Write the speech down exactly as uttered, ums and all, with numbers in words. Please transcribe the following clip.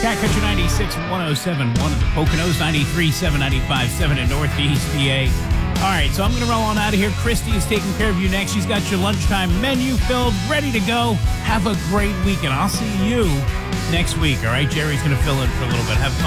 Cat Country ninety-six and one oh seven point one in the Poconos, ninety-three point seven, ninety-five point seven in Northeast P A. All right, so I'm going to roll on out of here. Christy is taking care of you next. She's got your lunchtime menu filled, ready to go. Have a great weekend. I'll see you next week, all right? Jerry's going to fill in for a little bit. Have fun.